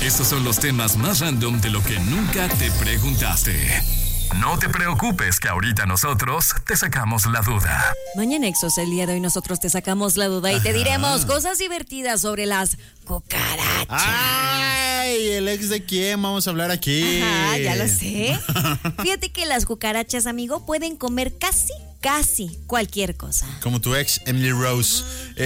Estos son los temas más random de lo que nunca te preguntaste. No te preocupes que ahorita nosotros te sacamos la duda. Mañana Exos, el día de hoy nosotros te sacamos la duda y te diremos cosas divertidas sobre las cucarachas. ¡Ay! ¿El ex de quién vamos a hablar aquí? Ajá, ya lo sé. Fíjate que las cucarachas, amigo, pueden comer casi cualquier cosa. Como tu ex, Emily Rose.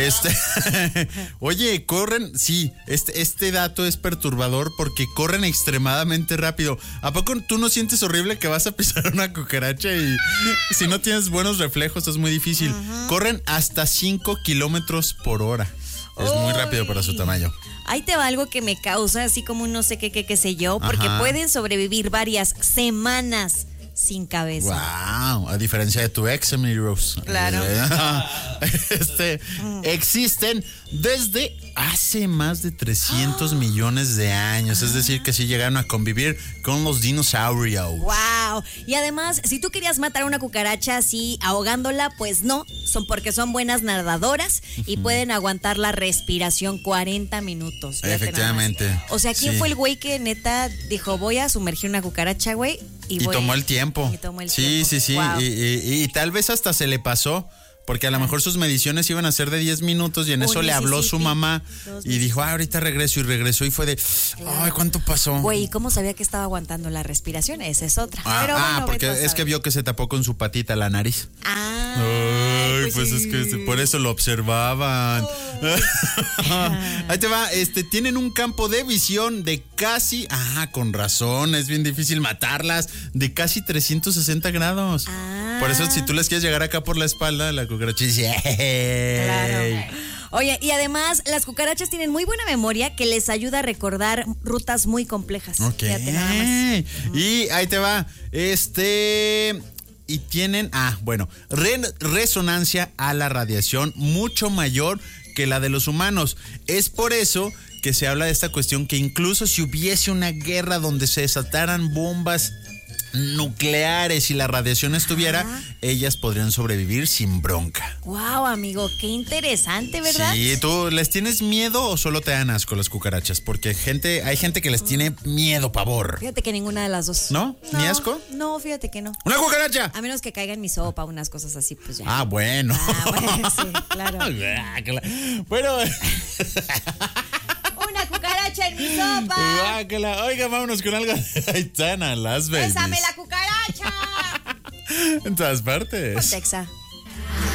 Oye, corren, sí, este dato es perturbador porque corren extremadamente rápido. ¿A poco tú no sientes horrible que vas a pisar una cucaracha y si no tienes buenos reflejos es muy difícil? Corren hasta 5 kilómetros por hora. Es muy rápido para su tamaño. Ahí te va algo que me causa así como un no sé qué sé yo, porque pueden sobrevivir varias semanas sin cabeza. Wow, a diferencia de tu ex, Emily Rose. Claro. Existen desde hace más de 300 millones de años. Es decir, que sí llegaron a convivir con los dinosaurios. Wow. Y además, si tú querías matar a una cucaracha así ahogándola, pues no, porque son buenas nadadoras y pueden aguantar la respiración 40 minutos. Efectivamente. O sea, ¿quién fue el güey que neta dijo, voy a sumergir una cucaracha, güey? Y tomó el tiempo. Sí. Wow. Y tal vez hasta se le pasó. Porque a lo mejor sus mediciones iban a ser de 10 minutos y en eso le habló su mamá y dijo, ahorita regreso. Y regresó y fue de, ay, ¿cuánto pasó? Güey, ¿cómo sabía que estaba aguantando la respiración? Esa es otra. Pero bueno, porque es que vio que se tapó con su patita la nariz. Ay, pues es que por eso lo observaban. Ahí te va, tienen un campo de visión de casi, con razón, es bien difícil matarlas, de casi 360 grados. Por eso si tú les quieres llegar acá por la espalda, la cucaracha dice, claro. Oye, y además las cucarachas tienen muy buena memoria que les ayuda a recordar rutas muy complejas. Ok. Fíjate nada más. Y ahí te va, y tienen, resonancia a la radiación mucho mayor que la de los humanos. Es por eso que se habla de esta cuestión que incluso si hubiese una guerra donde se desataran bombas nucleares y la radiación estuviera, ellas podrían sobrevivir sin bronca. Wow, amigo, qué interesante, ¿verdad? Sí, ¿tú les tienes miedo o solo te dan asco las cucarachas? Porque hay gente que les tiene miedo, pavor. Fíjate que ninguna de las dos. ¿No? ¿Ni asco? No, fíjate que no. ¡Una cucaracha! A menos que caiga en mi sopa, unas cosas así, pues ya. Bueno. Bueno, sí, claro. Bueno. Una cucaracha en mi sopa. Oiga, vámonos con algo de Aitana, las babies. ¡Bésame la cucaracha! En todas partes. Ponte Exa.